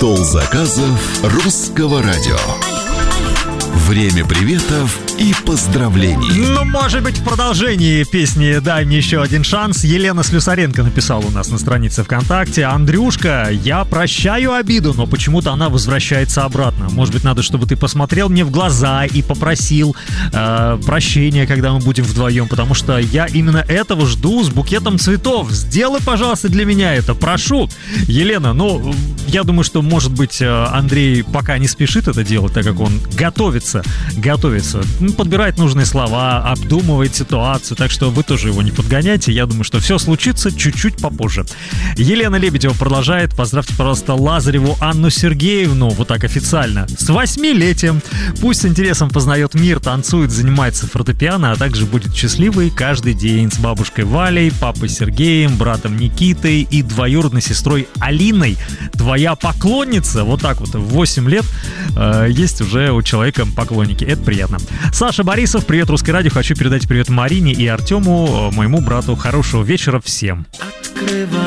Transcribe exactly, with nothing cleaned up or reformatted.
Стол заказов Русского радио. Время приветов и поздравлений. Ну, может быть, в продолжении песни «Дай мне еще один шанс» Елена Слюсаренко написала у нас на странице ВКонтакте: «Андрюшка, я прощаю обиду, но почему-то она возвращается обратно. Может быть, надо, чтобы ты посмотрел мне в глаза и попросил э, прощения, когда мы будем вдвоем, потому что я именно этого жду с букетом цветов. Сделай, пожалуйста, для меня это, прошу». Елена, ну, я думаю, что, может быть, Андрей пока не спешит это делать, так как он готовится, готовится, ну, подбирает нужные слова, обдумывает ситуацию, так что вы тоже его не подгоняйте. Я думаю, что все случится чуть-чуть попозже. Елена Лебедева продолжает: «Поздравьте, пожалуйста, Лазареву Анну Сергеевну, вот так официально, с восьмилетием. Пусть с интересом познает мир, танцует, занимается фортепиано, а также будет счастливой каждый день с бабушкой Валей, папой Сергеем, братом Никитой и двоюродной сестрой Алиной. Твоя поклонница». Вот так вот, в восемь лет э, есть уже у человека поклонники. Это приятно. Саша Борисов, привет, Русское радио. Хочу передать привет Марине и Артему, моему брату. Хорошего вечера всем.